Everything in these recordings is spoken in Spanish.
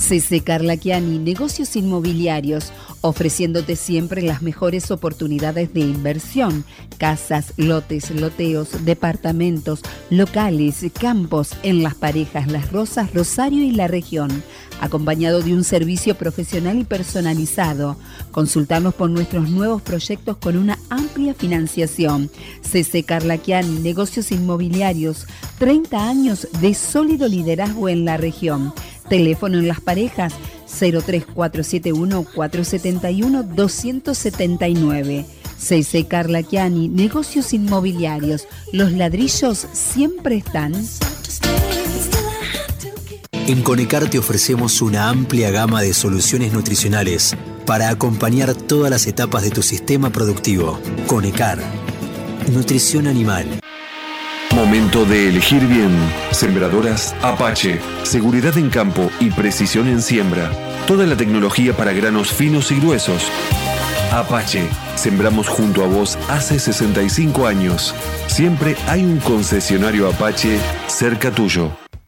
CC Carlaquiani, negocios inmobiliarios, ofreciéndote siempre las mejores oportunidades de inversión. Casas, lotes, loteos, departamentos, locales, campos en Las Parejas, Las Rosas, Rosario y la región. Acompañado de un servicio profesional y personalizado. Consultarnos por nuestros nuevos proyectos con una amplia financiación. CC Carlaquiani, negocios inmobiliarios, 30 años de sólido liderazgo en la región. Teléfono en Las Parejas 03471 471 279. CC Carlaquiani, negocios inmobiliarios. Los ladrillos siempre están. En Conecar te ofrecemos una amplia gama de soluciones nutricionales para acompañar todas las etapas de tu sistema productivo. Conecar, nutrición animal. Momento de elegir bien. Sembradoras Apache. Seguridad en campo y precisión en siembra. Toda la tecnología para granos finos y gruesos. Apache. Sembramos junto a vos hace 65 años. Siempre hay un concesionario Apache cerca tuyo.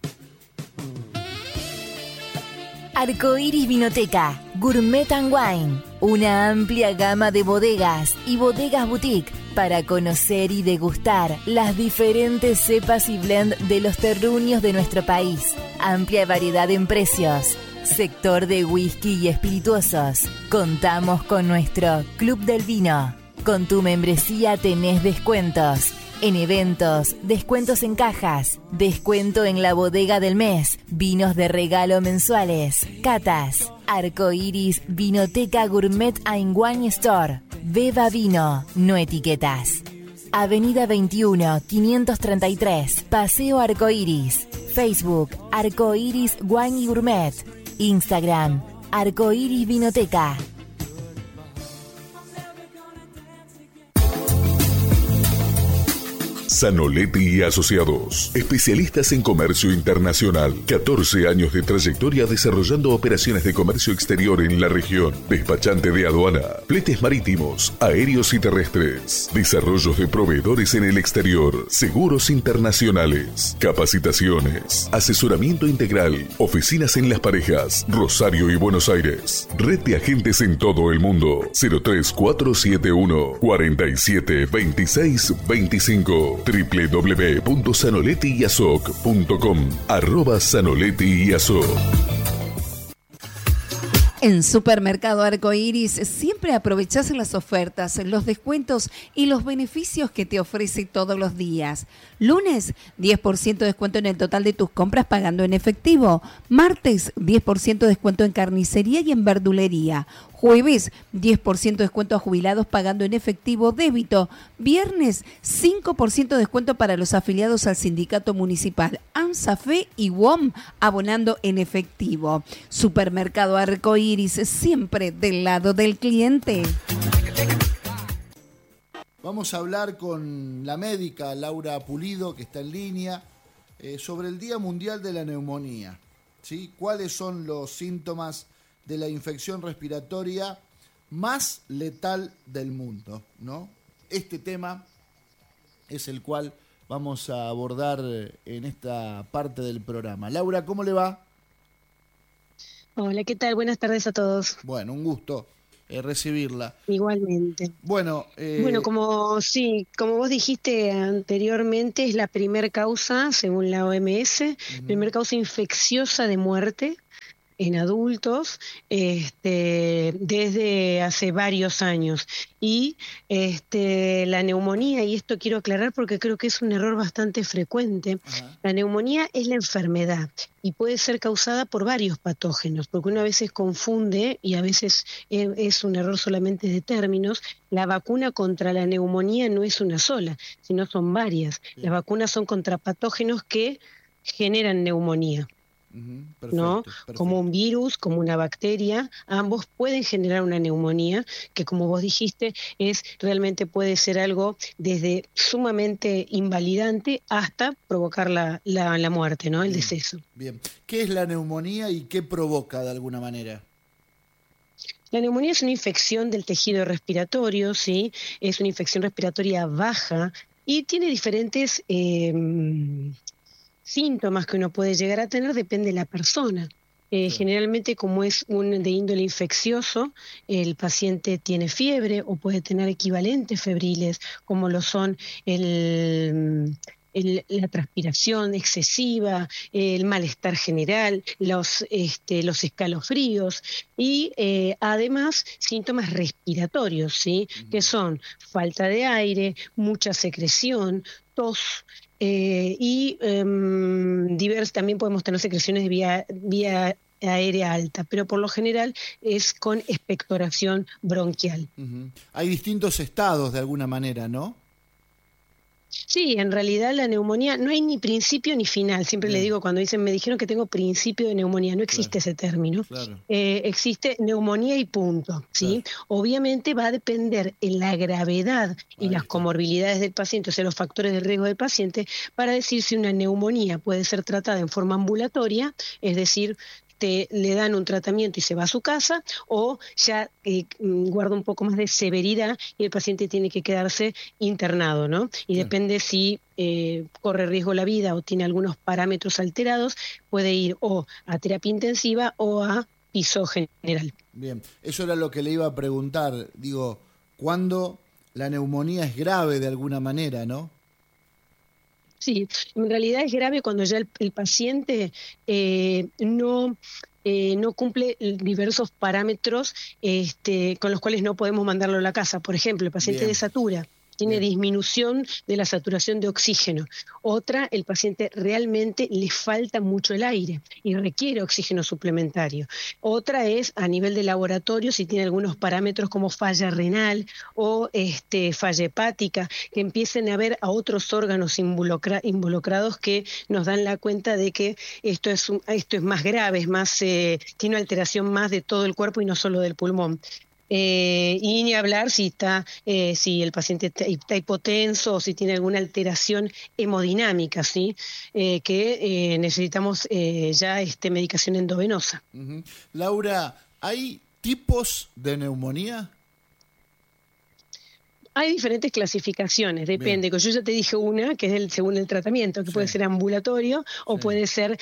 Arcoiris Vinoteca, Gourmet and Wine, una amplia gama de bodegas y bodegas boutique para conocer y degustar las diferentes cepas y blend de los terruños de nuestro país. Amplia variedad en precios. Sector de whisky y espirituosos. Contamos con nuestro Club del Vino. Con tu membresía tenés descuentos. En eventos, descuentos en cajas, descuento en la bodega del mes, vinos de regalo mensuales, catas, Arcoiris Vinoteca Gourmet and Wine Store. Beba vino, no etiquetas. Avenida 21, 533, Paseo Arcoiris. Facebook, Arcoiris Wine y Gourmet. Instagram, Arcoiris Vinoteca. Zanoletti y Asociados, especialistas en comercio internacional. 14 años de trayectoria desarrollando operaciones de comercio exterior en la región. Despachante de aduana, fletes marítimos, aéreos y terrestres. Desarrollos de proveedores en el exterior. Seguros internacionales. Capacitaciones. Asesoramiento integral. Oficinas en Las Parejas, Rosario y Buenos Aires. Red de agentes en todo el mundo. 03471 47 26 25. www.zanolettiyasoc.com @ZanolettiYasoc. En Supermercado Arcoiris siempre aprovechás las ofertas, los descuentos y los beneficios que te ofrece todos los días. Lunes, 10% de descuento en el total de tus compras pagando en efectivo. Martes, 10% de descuento en carnicería y en verdulería. Jueves, 10% de descuento a jubilados pagando en efectivo débito. Viernes, 5% de descuento para los afiliados al sindicato municipal ANSAFE y WOM abonando en efectivo. Supermercado Arcoiris, siempre del lado del cliente. Vamos a hablar con la médica Laura Pulido, que está en línea, sobre el Día Mundial de la Neumonía. ¿Sí? ¿Cuáles son los síntomas de la infección respiratoria más letal del mundo, ¿no? Este tema es el cual vamos a abordar en esta parte del programa. Laura, ¿cómo le va? Hola, ¿qué tal? Buenas tardes a todos. Bueno, un gusto recibirla. Igualmente. Bueno, como vos dijiste anteriormente, es la primer causa, según la OMS, primer causa infecciosa de muerte en adultos desde hace varios años. Y la neumonía, y esto quiero aclarar porque creo que es un error bastante frecuente, la neumonía es la enfermedad y puede ser causada por varios patógenos, porque uno a veces confunde y a veces es un error solamente de términos. La vacuna contra la neumonía no es una sola, sino son varias. Las vacunas son contra patógenos que generan neumonía. Perfecto, ¿no? Perfecto. Como un virus, como una bacteria, ambos pueden generar una neumonía, que como vos dijiste, realmente puede ser algo desde sumamente invalidante hasta provocar la muerte, ¿no? El deceso. Bien. ¿Qué es la neumonía y qué provoca de alguna manera? La neumonía es una infección del tejido respiratorio, ¿sí? Es una infección respiratoria baja y tiene diferentes síntomas que uno puede llegar a tener, depende de la persona, Generalmente, como es un de índole infeccioso, el paciente tiene fiebre o puede tener equivalentes febriles, como lo son la transpiración excesiva, el malestar general, los escalofríos y además síntomas respiratorios, ¿sí? Que son falta de aire, mucha secreción, tos. También podemos tener secreciones de vía aérea alta, pero por lo general es con expectoración bronquial. Uh-huh. Hay distintos estados de alguna manera, ¿no? Sí, en realidad la neumonía no hay ni principio ni final. Siempre le digo cuando dicen, me dijeron que tengo principio de neumonía, no existe ese término. Claro. Existe neumonía y punto, ¿sí? Claro. Obviamente va a depender en la gravedad y las comorbilidades del paciente, o sea, los factores de riesgo del paciente, para decir si una neumonía puede ser tratada en forma ambulatoria, es decir, le dan un tratamiento y se va a su casa, o ya guarda un poco más de severidad y el paciente tiene que quedarse internado, ¿no? Y depende si corre riesgo la vida o tiene algunos parámetros alterados, puede ir o a terapia intensiva o a piso general. Bien, eso era lo que le iba a preguntar, digo, ¿cuándo la neumonía es grave de alguna manera, no? Sí, en realidad es grave cuando ya el paciente no cumple diversos parámetros con los cuales no podemos mandarlo a la casa. Por ejemplo, el paciente desatura, tiene disminución de la saturación de oxígeno. Otra, el paciente realmente le falta mucho el aire y requiere oxígeno suplementario. Otra es a nivel de laboratorio, si tiene algunos parámetros como falla renal o falla hepática, que empiecen a ver a otros órganos involucrados que nos dan la cuenta de que esto es más grave, es más tiene una alteración más de todo el cuerpo y no solo del pulmón. Y ni hablar si el paciente está hipotenso o si tiene alguna alteración hemodinámica, ¿sí? Que necesitamos ya medicación endovenosa. Uh-huh. Laura, ¿hay tipos de neumonía? Hay diferentes clasificaciones, depende. Yo ya te dije una, que es según el tratamiento, que puede ser ambulatorio o puede ser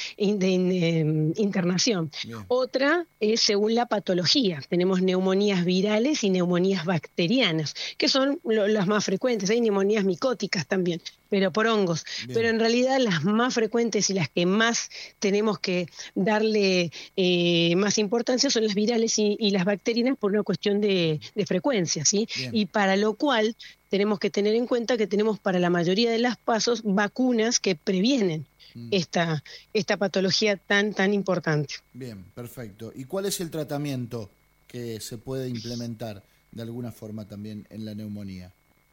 de internación. Bien. Otra es según la patología. Tenemos neumonías virales y neumonías bacterianas, que son las más frecuentes. Hay neumonías micóticas también, pero por hongos. Bien. Pero en realidad las más frecuentes y las que más tenemos que darle más importancia son las virales y las bacterianas por una cuestión de frecuencia, ¿sí? Bien. Y para lo cual tenemos que tener en cuenta que tenemos para la mayoría de las pasos vacunas que previenen esta patología tan importante. Bien, perfecto. ¿Y cuál es el tratamiento que se puede implementar de alguna forma también en la neumonía?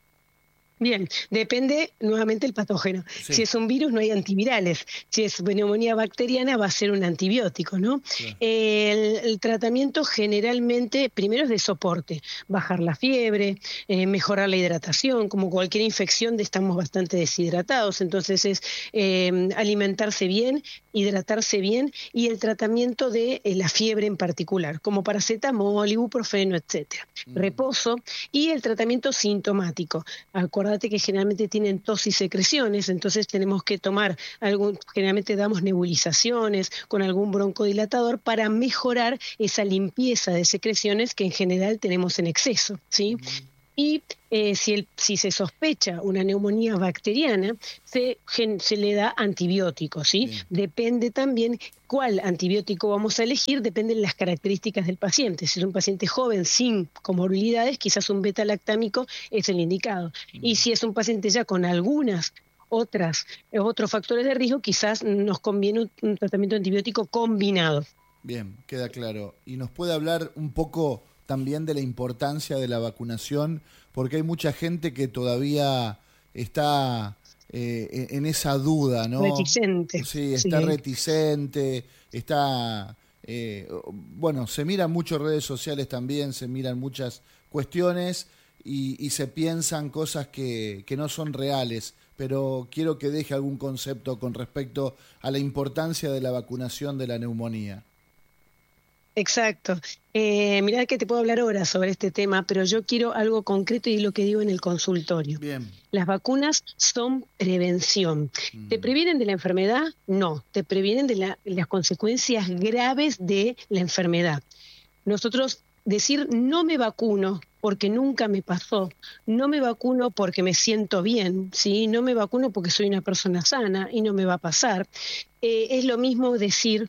Bien, depende nuevamente el patógeno. Sí. Si es un virus no hay antivirales, si es neumonía bacteriana va a ser un antibiótico, ¿no? Sí. El tratamiento generalmente primero es de soporte, bajar la fiebre, mejorar la hidratación, como cualquier infección estamos bastante deshidratados, entonces es alimentarse bien, hidratarse bien y el tratamiento de la fiebre en particular, como paracetamol, ibuprofeno, etcétera. Reposo y el tratamiento sintomático. Acordate que generalmente tienen tos y secreciones, entonces tenemos que tomar generalmente damos nebulizaciones con algún broncodilatador para mejorar esa limpieza de secreciones que en general tenemos en exceso, ¿sí? Y si se sospecha una neumonía bacteriana, se le da antibiótico, ¿sí? Bien. Depende también cuál antibiótico vamos a elegir, depende de las características del paciente. Si es un paciente joven sin comorbilidades, quizás un beta-lactámico es el indicado. Y si es un paciente ya con algunas otros factores de riesgo, quizás nos conviene un tratamiento antibiótico combinado. Bien, queda claro. ¿Y nos puede hablar un poco también de la importancia de la vacunación? Porque hay mucha gente que todavía está en esa duda, ¿no? Reticente. Sí, está reticente, está... bueno, se miran muchas redes sociales también, se miran muchas cuestiones y se piensan cosas que no son reales, pero quiero que deje algún concepto con respecto a la importancia de la vacunación de la neumonía. Exacto. Mirá que te puedo hablar horas sobre este tema, pero yo quiero algo concreto y lo que digo en el consultorio. Bien. Las vacunas son prevención. ¿Te previenen de la enfermedad? No, te previenen de las consecuencias graves de la enfermedad. Nosotros decir no me vacuno porque nunca me pasó, no me vacuno porque me siento bien, ¿sí? No me vacuno porque soy una persona sana y no me va a pasar. Es lo mismo decir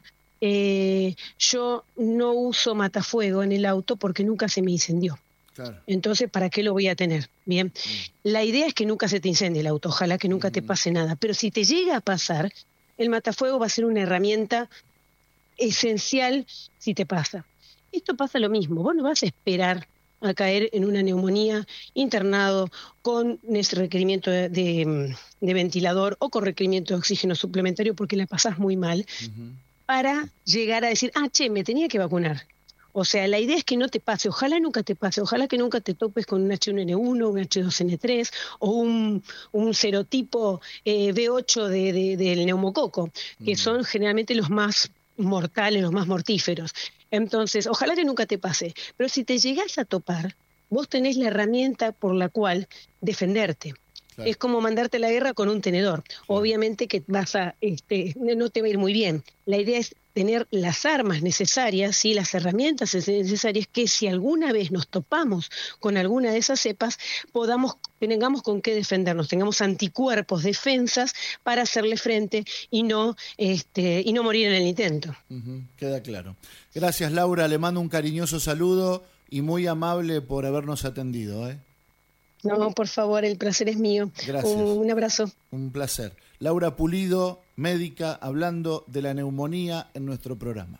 yo no uso matafuego en el auto porque nunca se me incendió. Claro. Entonces, ¿para qué lo voy a tener? Bien. La idea es que nunca se te incendie el auto, ojalá que nunca te pase nada. Pero si te llega a pasar, el matafuego va a ser una herramienta esencial si te pasa. Esto pasa lo mismo, vos no vas a esperar a caer en una neumonía internado con ese requerimiento de ventilador o con requerimiento de oxígeno suplementario porque la pasás muy mal, para llegar a decir, me tenía que vacunar. O sea, la idea es que no te pase, ojalá nunca te pase, ojalá que nunca te topes con un H1N1, un H2N3 o un serotipo B8 del neumococo, que son generalmente los más mortales, los más mortíferos. Entonces, ojalá que nunca te pase, pero si te llegás a topar, vos tenés la herramienta por la cual defenderte. Claro. Es como mandarte a la guerra con un tenedor. Sí. Obviamente que vas a, no te va a ir muy bien. La idea es tener las armas necesarias, ¿sí? Las herramientas necesarias que si alguna vez nos topamos con alguna de esas cepas, tengamos con qué defendernos, tengamos anticuerpos, defensas para hacerle frente y no morir en el intento. Queda claro. Gracias, Laura. Le mando un cariñoso saludo y muy amable por habernos atendido, ¿eh? No, por favor, el placer es mío. Gracias. Un abrazo. Un placer. Laura Pulido, médica, hablando de la neumonía en nuestro programa.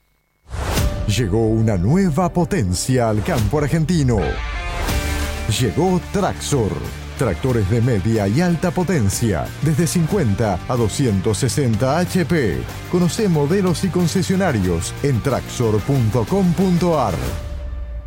Llegó una nueva potencia al campo argentino. Llegó Traxor. Tractores de media y alta potencia, desde 50 a 260 HP. Conoce modelos y concesionarios en traxor.com.ar.